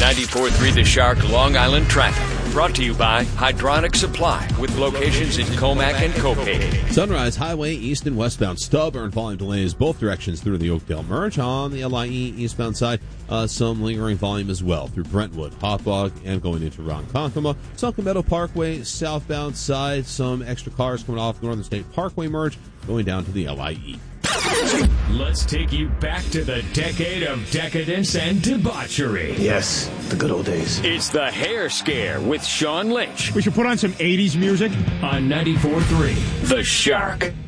94.3 The Shark, Long Island traffic. Brought to you by Hydronic Supply with locations in Comac and Copay. Sunrise Highway east and westbound stubborn volume delays both directions through the Oakdale Merge. On the LIE eastbound side, some lingering volume as well through Brentwood, Hauppauge, and going into Ronkonkoma. Sunken Meadow Parkway southbound side, some extra cars coming off Northern State Parkway Merge going down to the LIE. Let's take you back to the decade of decadence and debauchery. Yes, the good old days. It's the Hair Scare with Sean Lynch We should put on some 80s music. On 94.3 The Shark.